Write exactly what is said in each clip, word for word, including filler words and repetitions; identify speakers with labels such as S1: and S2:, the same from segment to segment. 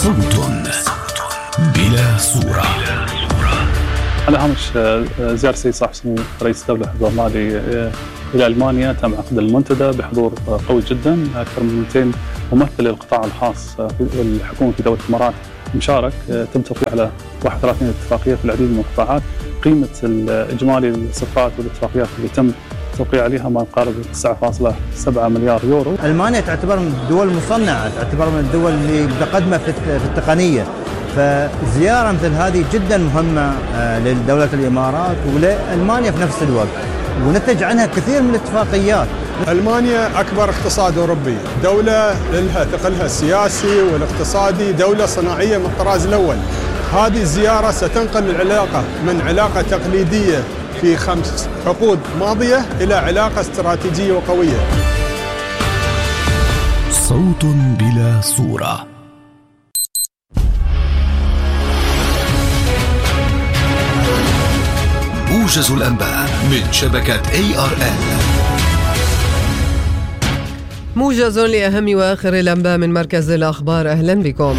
S1: صوت بلا صورة.
S2: على هامش زيارة السيد صاحب السمو رئيس الدولة حفظه الله إلى ألمانيا، تم عقد المنتدى بحضور قوي جدا، أكثر من مئتين ممثل للقطاع الخاص والحكومة في دولة الإمارات مشارك. تم توقيع على واحد وثلاثين اتفاقية في العديد من القطاعات. قيمة الإجمالي الصفقات والاتفاقيات اللي تم توقيع عليها ما يقارب تسعة فاصلة سبعة مليار يورو.
S3: ألمانيا تعتبر من الدول المصنعة، تعتبر من الدول اللي متقدمة في التقنية، فزيارة مثل هذه جدا مهمة لدولة الإمارات ولألمانيا في نفس الوقت، ونتج عنها كثير من الاتفاقيات.
S4: ألمانيا أكبر اقتصاد أوروبي، دولة لها ثقلها السياسي والاقتصادي، دولة صناعية من الطراز الأول. هذه الزيارة ستنقل العلاقة من علاقة تقليدية في خمس عقود ماضية إلى علاقة استراتيجية وقوية.
S1: صوت بلا صورة. موجز الأنباء من شبكة إيه آر إل.
S5: موجز لأهم وآخر الأنباء من مركز الأخبار. أهلا بكم.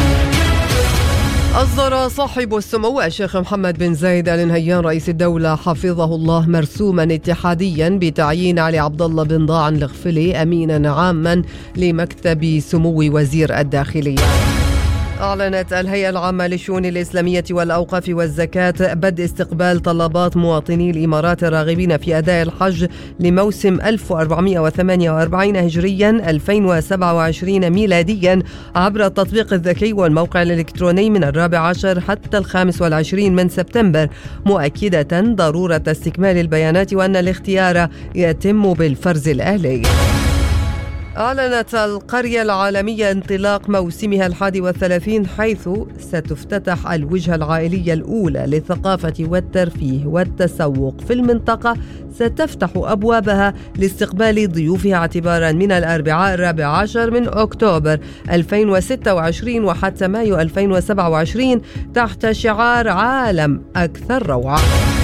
S5: أصدر صاحب السمو الشيخ محمد بن زايد آل نهيان رئيس الدولة حفظه الله مرسوما اتحاديا بتعيين علي عبد الله بن ضاعن الغفلي أمينا عاما لمكتب سمو وزير الداخلية. أعلنت الهيئة العامة للشؤون الإسلامية والأوقاف والزكاة بدء استقبال طلبات مواطني الإمارات الراغبين في أداء الحج لموسم ألف وأربعمئة وثمانية وأربعين هجريا ألفين وسبعة وعشرين ميلاديا عبر التطبيق الذكي والموقع الإلكتروني من الرابع عشر حتى الخامس والعشرين من سبتمبر، مؤكدة ضرورة استكمال البيانات وأن الاختيار يتم بالفرز الآلي. أعلنت القرية العالمية انطلاق موسمها الحادي والثلاثين، حيث ستفتتح الوجهة العائلية الأولى للثقافة والترفيه والتسوق في المنطقة، ستفتح أبوابها لاستقبال ضيوفها اعتبارا من الأربعاء الرابع عشر من أكتوبر ألفين وستة وعشرين وحتى مايو ألفين وسبعة وعشرين تحت شعار عالم أكثر روعة.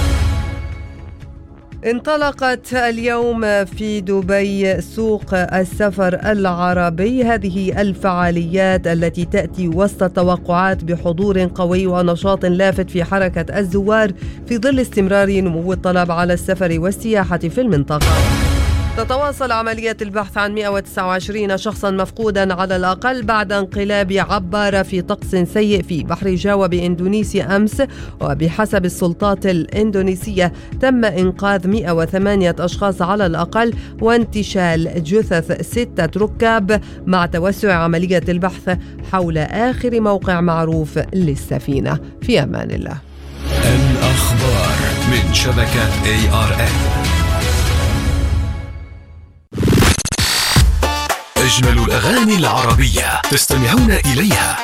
S5: انطلقت اليوم في دبي سوق السفر العربي، هذه الفعاليات التي تأتي وسط توقعات بحضور قوي ونشاط لافت في حركة الزوار في ظل استمرار نمو الطلب على السفر والسياحة في المنطقة. تتواصل عملية البحث عن مئة وتسعة وعشرين شخصا مفقودا على الأقل بعد انقلاب عبارة في طقس سيء في بحر جاوا بإندونيسيا أمس، وبحسب السلطات الإندونيسية تم إنقاذ مئة وثمانية أشخاص على الأقل وانتشال جثث ستة ركاب، مع توسع عملية البحث حول آخر موقع معروف للسفينة. في أمان الله.
S1: الأخبار من شبكة إيه آر إل. أجمل الأغاني العربية تستمعون إليها